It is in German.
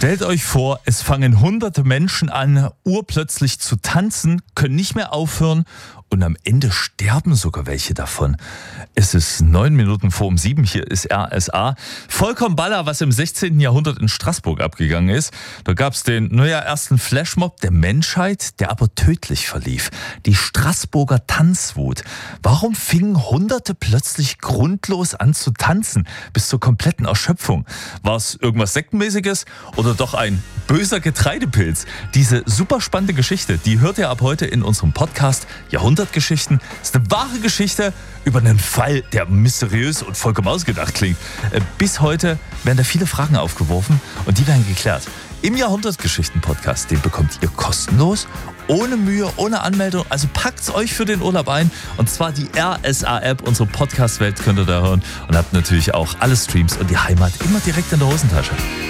Stellt euch vor, es fangen hunderte Menschen an, urplötzlich zu tanzen, können nicht mehr aufhören und am Ende sterben sogar welche davon. Es ist 9 Minuten vor 7, hier ist RSA. Vollkommen Baller, was im 16. Jahrhundert in Straßburg abgegangen ist. Da gab es den ersten Flashmob der Menschheit, der aber tödlich verlief. Die Straßburger Tanzwut. Warum fingen Hunderte plötzlich grundlos an zu tanzen, bis zur kompletten Erschöpfung? War es irgendwas Sektenmäßiges oder doch ein böser Getreidepilz? Diese super spannende Geschichte, die hört ihr ab heute in unserem Podcast Jahrhundertgeschichten. Das ist eine wahre Geschichte über einen Fall, der mysteriös und vollkommen ausgedacht klingt. Bis heute werden da viele Fragen aufgeworfen und die werden geklärt. Im Jahrhundertgeschichten-Podcast, den bekommt ihr kostenlos, ohne Mühe, ohne Anmeldung. Also packt's euch für den Urlaub ein. Und zwar die RSA-App, unsere Podcast-Welt könnt ihr da hören. Und habt natürlich auch alle Streams und die Heimat immer direkt in der Hosentasche.